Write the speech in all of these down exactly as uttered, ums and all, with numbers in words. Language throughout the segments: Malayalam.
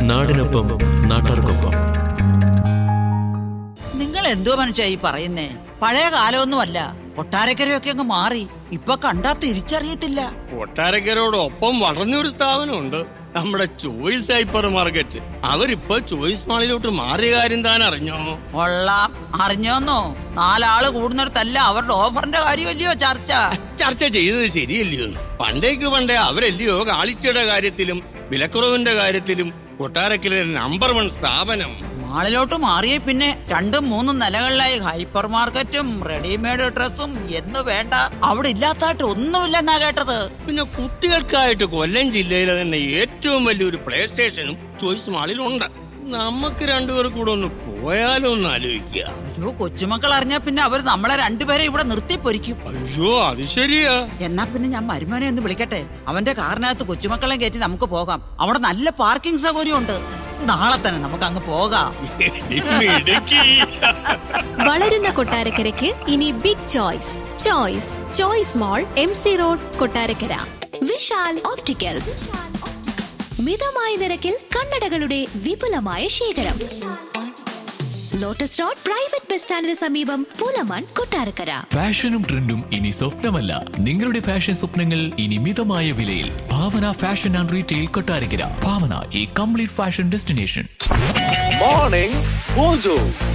നാടിനൊപ്പം നാട്ടാർക്കൊപ്പം. നിങ്ങൾ എന്തോ മനുഷ്യ ഈ പറയുന്നേ? പഴയ കാലമൊന്നുമല്ല, കൊട്ടാരക്കരയൊക്കെ അങ്ങ് മാറി. ഇപ്പൊ കണ്ടാ തിരിച്ചറിയത്തില്ല. കൊട്ടാരക്കരോടൊപ്പം വളർന്നൊരു സ്ഥാപനമുണ്ട്, നമ്മുടെ ചോയ്സ് ഹൈപ്പർ മാർക്കറ്റ്. അവരിപ്പോ ചോയ്സ് മാളിലോട്ട് മാറിയ കാര്യം താൻ അറിഞ്ഞോ? കൊള്ളാം. അറിഞ്ഞോന്നോ? നാലാള് കൂടുന്നിടത്തല്ല അവരുടെ ഓഫറിന്റെ കാര്യമല്ലയോ ചർച്ച. ചർച്ച ചെയ്തത് ശരിയല്ലയോ? പണ്ടേക്ക് പണ്ടേ അവരല്ലയോ ക്വാളിറ്റിയുടെ കാര്യത്തിലും വിലക്കുറവിന്റെ കാര്യത്തിലും കൊട്ടാരക്കര നമ്പർ വൺ സ്ഥാപനം. മാളിലോട്ട് മാറിയ പിന്നെ രണ്ടും മൂന്നും നിലകളിലായി ഹൈപ്പർ മാർക്കറ്റും റെഡിമെയ്ഡ് ഡ്രസ്സും എന്ന് വേണ്ട, അവിടെ ഇല്ലാത്തായിട്ട് ഒന്നുമില്ലെന്നാ കേട്ടത്. പിന്നെ കുട്ടികൾക്കായിട്ട് കൊല്ലം ജില്ലയിലെ തന്നെ ഏറ്റവും വലിയൊരു പ്ലേ സ്റ്റേഷനും ചോയ്സ് മാളിലുണ്ട്. നമുക്ക് രണ്ടുപേർ കൂടെ ഒന്ന് പോയാലോ ഒന്ന് ആലോചിക്കുക. അയ്യോ, കൊച്ചുമക്കൾ അറിഞ്ഞാ പിന്നെ അവർ നമ്മളെ രണ്ടുപേരെ ഇവിടെ നിർത്തി പൊരിക്കും. അയ്യോ അത് ശരിയാ. എന്നാ പിന്നെ ഞാൻ മരുമോനെ ഒന്ന് വിളിക്കട്ടെ, അവന്റെ കാറിനകത്ത് കൊച്ചുമക്കളെ കയറ്റി നമുക്ക് പോകാം. അവിടെ നല്ല പാർക്കിംഗ് സൗകര്യം ഉണ്ട്. നാളെ തന്നെ നമുക്ക് അങ്ങ് പോകാം. വളരുന്ന കൊട്ടാരക്കരയ്ക്ക് ഇനി ബിഗ് ചോയ്സ്. ചോയ്സ് ചോയ്സ് മോൾ, M C road, Kottarakkara. Vishal opticals, മിതമായ നിരക്കിൽ കണ്ണടകളുടെ വിപുലമായ ശേഖരം. ലോട്ടസ് റോഡ് പ്രൈവറ്റ് ബസ് സ്റ്റാൻഡിന് സമീപം, പൂലമാൻ, കൊട്ടാരക്കര. ഫാഷനും ട്രെൻഡും ഇനി സ്വപ്നമല്ല, നിങ്ങളുടെ ഫാഷൻ സ്വപ്നങ്ങൾ ഇനി മിതമായ വിലയിൽ. ഭാവന ഫാഷൻ ആൻഡ് റീറ്റെയിൽ, കൊട്ടാരക്കര. ഭാവന, ഈ complete fashion destination. Morning mojo.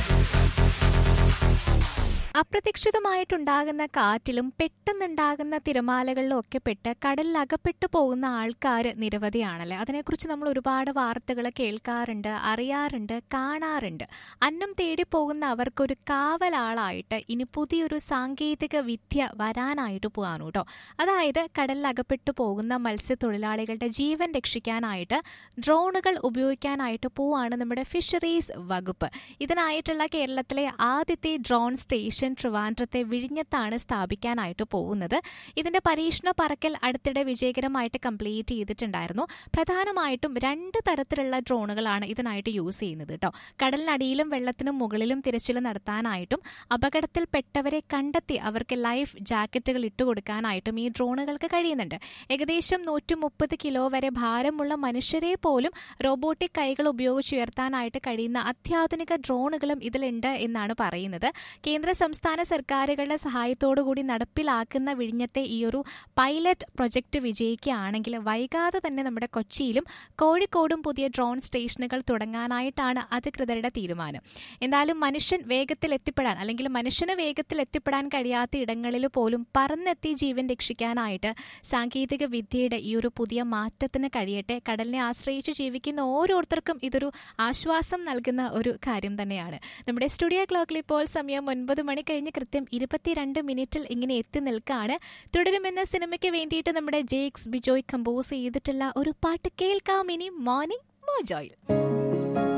അപ്രതീക്ഷിതമായിട്ടുണ്ടാകുന്ന കാറ്റിലും പെട്ടെന്നുണ്ടാകുന്ന തിരമാലകളിലും ഒക്കെ പെട്ട് കടലിൽ അകപ്പെട്ടു പോകുന്ന ആൾക്കാർ നിരവധിയാണല്ലേ. അതിനെക്കുറിച്ച് നമ്മൾ ഒരുപാട് വാർത്തകൾ കേൾക്കാറുണ്ട്, അറിയാറുണ്ട്, കാണാറുണ്ട്. അന്നം തേടി പോകുന്ന അവർക്കൊരു കാവലാളായിട്ട് ഇനി പുതിയൊരു സാങ്കേതിക വിദ്യ വരാനായിട്ട് പോകാണ് കേട്ടോ. അതായത് കടലിൽ അകപ്പെട്ടു പോകുന്ന മത്സ്യത്തൊഴിലാളികളുടെ ജീവൻ രക്ഷിക്കാനായിട്ട് ഡ്രോണുകൾ ഉപയോഗിക്കാനായിട്ട് പോവാണ് നമ്മുടെ ഫിഷറീസ് വകുപ്പ്. ഇതിനായിട്ടുള്ള കേരളത്തിലെ ആദ്യത്തെ ഡ്രോൺ സ്റ്റേഷൻ ട്രിവാൻഡ്രത്തെ വിഴിഞ്ഞത്താണ് സ്ഥാപിക്കാനായിട്ട് പോകുന്നത്. ഇതിന്റെ പരീക്ഷണ പറക്കൽ അടുത്തിടെ വിജയകരമായിട്ട് കംപ്ലീറ്റ് ചെയ്തിട്ടുണ്ടായിരുന്നു. പ്രധാനമായിട്ടും രണ്ട് തരത്തിലുള്ള ഡ്രോണുകളാണ് ഇതിനായിട്ട് യൂസ് ചെയ്യുന്നത് കേട്ടോ. കടലിനടിയിലും വെള്ളത്തിനും മുകളിലും തിരച്ചിൽ നടത്താനായിട്ടും അപകടത്തിൽപ്പെട്ടവരെ കണ്ടെത്തി അവർക്ക് ലൈഫ് ജാക്കറ്റുകൾ ഇട്ടുകൊടുക്കാനായിട്ടും ഈ ഡ്രോണുകൾക്ക് കഴിയുന്നുണ്ട്. ഏകദേശം നൂറ്റി മുപ്പത് കിലോ വരെ ഭാരമുള്ള മനുഷ്യരെ പോലും റോബോട്ടിക് കൈകൾ ഉപയോഗിച്ചുയർത്താനായിട്ട് കഴിയുന്ന അത്യാധുനിക ഡ്രോണുകളും ഇതിലുണ്ട് എന്നാണ് പറയുന്നത്. കേന്ദ്ര സംസ്ഥാന സർക്കാരുകളുടെ സഹായത്തോടുകൂടി നടപ്പിലാക്കുന്ന വിഴിഞ്ഞത്തെ ഈ ഒരു പൈലറ്റ് പ്രൊജക്ട് വിജയിക്കുകയാണെങ്കിൽ വൈകാതെ തന്നെ നമ്മുടെ കൊച്ചിയിലും കോഴിക്കോടും പുതിയ ഡ്രോൺ സ്റ്റേഷനുകൾ തുടങ്ങാനായിട്ടാണ് അധികൃതരുടെ തീരുമാനം. എന്തായാലും മനുഷ്യൻ വേഗത്തിൽ എത്തിപ്പെടാൻ അല്ലെങ്കിൽ മനുഷ്യന് വേഗത്തിൽ എത്തിപ്പെടാൻ കഴിയാത്ത ഇടങ്ങളിൽ പോലും പറന്നെത്തി ജീവൻ രക്ഷിക്കാനായിട്ട് സാങ്കേതിക വിദ്യയുടെ ഈ ഒരു പുതിയ മാറ്റത്തിന് കഴിയട്ടെ. കടലിനെ ആശ്രയിച്ച് ജീവിക്കുന്ന ഓരോരുത്തർക്കും ഇതൊരു ആശ്വാസം നൽകുന്ന ഒരു കാര്യം തന്നെയാണ്. നമ്മുടെ സ്റ്റുഡിയോ ക്ലോക്കിൽ ഇപ്പോൾ സമയം ഒൻപത് മണി കഴിഞ്ഞ് കൃത്യം ഇരുപത്തിരണ്ട് മിനിറ്റിൽ ഇങ്ങനെ എത്തി നിൽക്കാണ്. തുടരുമെന്ന സിനിമയ്ക്ക് വേണ്ടിയിട്ട് നമ്മുടെ ജേക്സ് ബിജോയ് കമ്പോസ് ചെയ്തിട്ടുള്ള ഒരു പാട്ട് കേൾക്കാം ഇനി മോർണിംഗ് മോജോയിൽ.